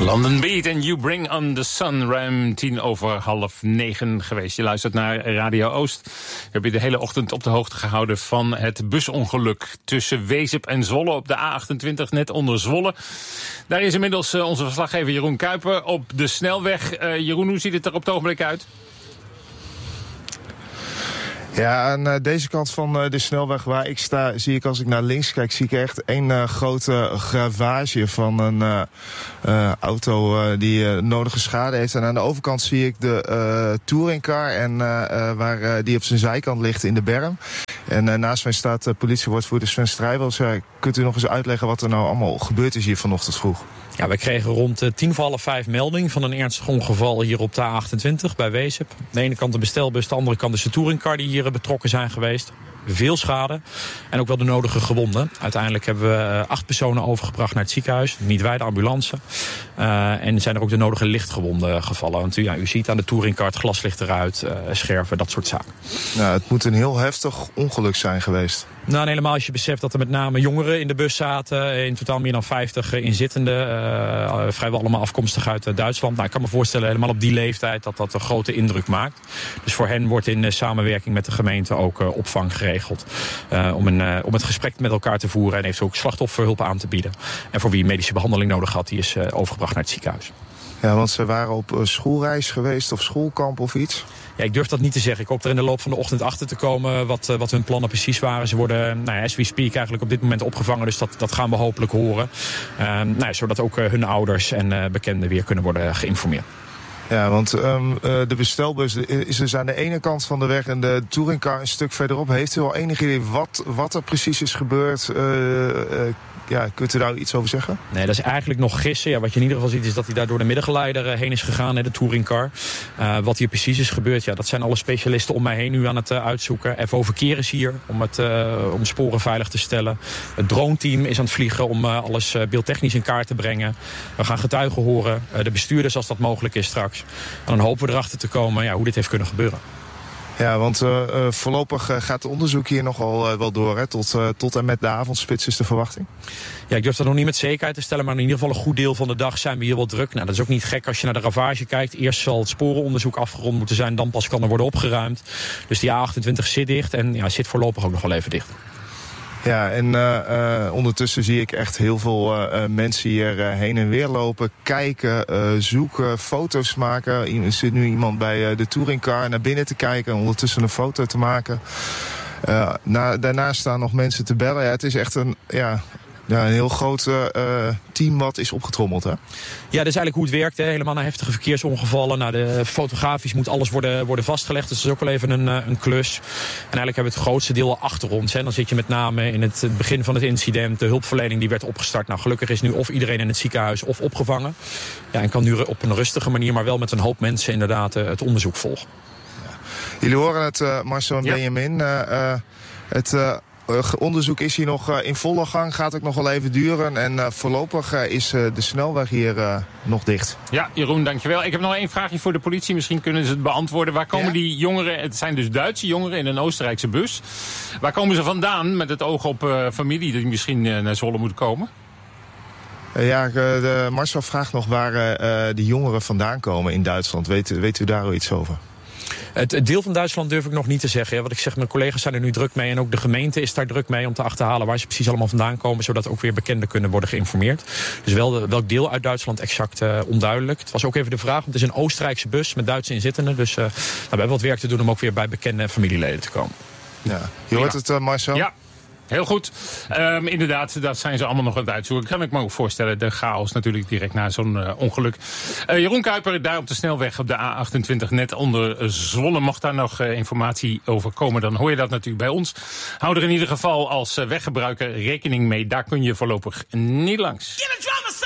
London Beat en You Bring on the Sun, ruim 9:10 geweest. Je luistert naar Radio Oost. We hebben je de hele ochtend op de hoogte gehouden van het busongeluk tussen Wezep en Zwolle op de A28, net onder Zwolle. Daar is inmiddels onze verslaggever Jeroen Kuiper op de snelweg. Jeroen, hoe ziet het er op het ogenblik uit? Ja, aan deze kant van de snelweg waar ik sta, zie ik als ik naar links kijk, zie ik echt één grote ravage van een auto die nodige schade heeft. En aan de overkant zie ik de touringcar en waar die op zijn zijkant ligt in de berm. En naast mij staat politiewoordvoerder Sven Strijbels. Kunt u nog eens uitleggen wat er nou allemaal gebeurd is hier vanochtend vroeg? Ja, wij kregen rond 4:45 melding van een ernstig ongeval hier op de A28 bij Wezep. Aan de ene kant de bestelbus, de andere kant is de touringcar die hier betrokken zijn geweest. Veel schade en ook wel de nodige gewonden. Uiteindelijk hebben we 8 personen overgebracht naar het ziekenhuis. Niet wij, de ambulance. En zijn er ook de nodige lichtgewonden gevallen. Want u ziet aan de touringcar, het glas ligt eruit, scherven, dat soort zaken. Nou, het moet een heel heftig ongeluk zijn geweest. Nou, en helemaal als je beseft dat er met name jongeren in de bus zaten. In totaal meer dan 50 inzittenden. Vrijwel allemaal afkomstig uit Duitsland. Nou, ik kan me voorstellen, helemaal op die leeftijd, dat dat een grote indruk maakt. Dus voor hen wordt in samenwerking met de gemeente ook opvang geregeld. Om het gesprek met elkaar te voeren en heeft ook slachtofferhulp aan te bieden. En voor wie medische behandeling nodig had, die is overgebracht naar het ziekenhuis. Ja, want ze waren op schoolreis geweest of schoolkamp of iets? Ja, ik durf dat niet te zeggen. Ik hoop er in de loop van de ochtend achter te komen wat hun plannen precies waren. Ze worden, as we speak, eigenlijk op dit moment opgevangen. Dus dat gaan we hopelijk horen. Zodat ook hun ouders en bekenden weer kunnen worden geïnformeerd. Ja, want de bestelbus is dus aan de ene kant van de weg en de touringcar een stuk verderop. Heeft u al enig idee wat er precies is gebeurd? Kunt u daar iets over zeggen? Nee, dat is eigenlijk nog gissen. Ja, wat je in ieder geval ziet is dat hij daar door de middengeleider heen is gegaan, de touringcar. Wat hier precies is gebeurd, dat zijn alle specialisten om mij heen nu aan het uitzoeken. FO Verkeer is hier om sporen veilig te stellen. Het droneteam is aan het vliegen om alles beeldtechnisch in kaart te brengen. We gaan getuigen horen, de bestuurders als dat mogelijk is straks. En dan hopen we erachter te komen hoe dit heeft kunnen gebeuren. Ja, want voorlopig gaat het onderzoek hier nogal wel door. Hè? Tot en met de avondspits is de verwachting. Ja, ik durf dat nog niet met zekerheid te stellen, maar in ieder geval een goed deel van de dag zijn we hier wel druk. Nou, dat is ook niet gek als je naar de ravage kijkt. Eerst zal het sporenonderzoek afgerond moeten zijn, dan pas kan er worden opgeruimd. Dus die A28 zit dicht en zit voorlopig ook nog wel even dicht. Ja, en ondertussen zie ik echt heel veel mensen hier heen en weer lopen, kijken, zoeken, foto's maken. Er zit nu iemand bij de touringcar naar binnen te kijken en ondertussen een foto te maken. Daarnaast staan nog mensen te bellen. Ja, het is echt een heel groot team wat is opgetrommeld, hè? Ja, dat is eigenlijk hoe het werkt, hè. Helemaal naar heftige verkeersongevallen. Fotografisch moet alles worden vastgelegd, dus dat is ook wel even een klus. En eigenlijk hebben we het grootste deel al achter ons. Hè. Dan zit je met name in het begin van het incident, de hulpverlening die werd opgestart. Nou, gelukkig is nu of iedereen in het ziekenhuis of opgevangen. Ja, en kan nu op een rustige manier, maar wel met een hoop mensen inderdaad het onderzoek volgen. Ja. Jullie horen het, Marcel en Benjamin. Het onderzoek is hier nog in volle gang, gaat ook nog wel even duren. En voorlopig is de snelweg hier nog dicht. Ja, Jeroen, dankjewel. Ik heb nog één vraagje voor de politie. Misschien kunnen ze het beantwoorden. Waar komen die jongeren, het zijn dus Duitse jongeren in een Oostenrijkse bus. Waar komen ze vandaan met het oog op familie die misschien naar Zwolle moet komen? Marcel vraagt nog waar de jongeren vandaan komen in Duitsland. Weet u daar al iets over? Het deel van Duitsland durf ik nog niet te zeggen. Ja, wat ik zeg, mijn collega's zijn er nu druk mee. En ook de gemeente is daar druk mee om te achterhalen waar ze precies allemaal vandaan komen. Zodat ook weer bekenden kunnen worden geïnformeerd. Dus welk deel uit Duitsland exact onduidelijk. Het was ook even de vraag, want het is een Oostenrijkse bus met Duitse inzittenden. Dus we hebben wat werk te doen om ook weer bij bekende familieleden te komen. Ja. Je hoort het, Marcel? Ja. Heel goed. Inderdaad, dat zijn ze allemaal nog aan het uitzoeken. Kan ik me ook voorstellen. De chaos natuurlijk direct na zo'n ongeluk. Jeroen Kuiper, daar op de snelweg op de A28, net onder Zwolle. Mocht daar nog informatie over komen, dan hoor je dat natuurlijk bij ons. Hou er in ieder geval als weggebruiker rekening mee. Daar kun je voorlopig niet langs.